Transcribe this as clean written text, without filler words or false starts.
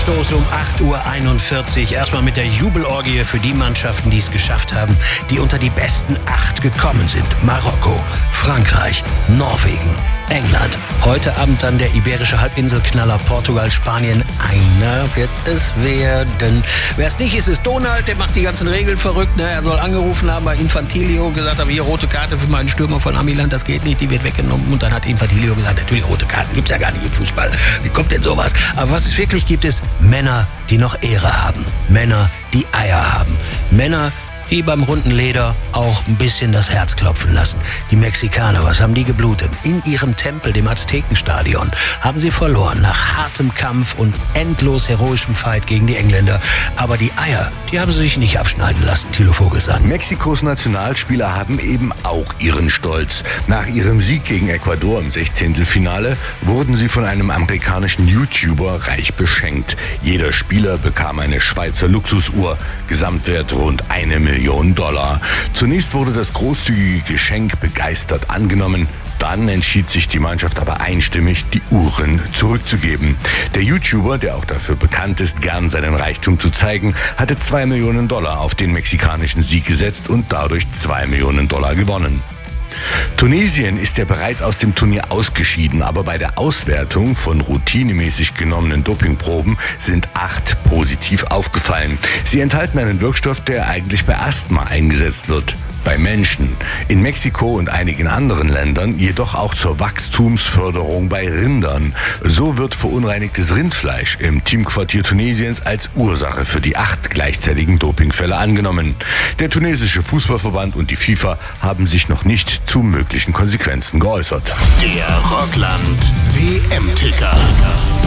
Anstoß um 8:41 Uhr. Erstmal mit der Jubelorgie für die Mannschaften, die es geschafft haben, die unter die besten 8 gekommen sind. Marokko, Frankreich, Norwegen, England. Heute Abend dann der iberische Halbinselknaller Portugal, Spanien. Einer wird es werden. Wer es nicht ist, ist Donald. Der macht die ganzen Regeln verrückt. Ne? Er soll angerufen haben bei Infantilio und gesagt haben, hier rote Karte für meinen Stürmer von Amiland, das geht nicht, die wird weggenommen. Und dann hat Infantilio gesagt, natürlich rote Karten gibt's ja gar nicht im Fußball. Wie kommt denn sowas? Aber was es wirklich gibt, ist Männer, die noch Ehre haben. Männer, die Eier haben. Männer, die beim runden Leder auch ein bisschen das Herz klopfen lassen. Die Mexikaner, was haben die geblutet? In ihrem Tempel, dem Aztekenstadion, haben sie verloren nach hartem Kampf und endlos heroischem Fight gegen die Engländer. Aber die Eier, die haben sie sich nicht abschneiden lassen, Thilo Vogelsang. Mexikos Nationalspieler haben eben auch ihren Stolz. Nach ihrem Sieg gegen Ecuador im 16. wurden sie von einem amerikanischen YouTuber reich beschenkt. Jeder Spieler bekam eine Schweizer Luxusuhr, Gesamtwert rund $1 Million. Zunächst wurde das großzügige Geschenk begeistert angenommen. Dann entschied sich die Mannschaft aber einstimmig, die Uhren zurückzugeben. Der YouTuber, der auch dafür bekannt ist, gern seinen Reichtum zu zeigen, hatte $2 Millionen auf den mexikanischen Sieg gesetzt und dadurch $2 Millionen gewonnen. Tunesien ist ja bereits aus dem Turnier ausgeschieden, aber bei der Auswertung von routinemäßig genommenen Dopingproben sind 8 positiv aufgefallen. Sie enthalten einen Wirkstoff, der eigentlich bei Asthma eingesetzt wird. Bei Menschen, in Mexiko und einigen anderen Ländern jedoch auch zur Wachstumsförderung bei Rindern. So wird verunreinigtes Rindfleisch im Teamquartier Tunesiens als Ursache für die 8 gleichzeitigen Dopingfälle angenommen. Der tunesische Fußballverband und die FIFA haben sich noch nicht zu möglichen Konsequenzen geäußert. Der Rockland WM-Ticker.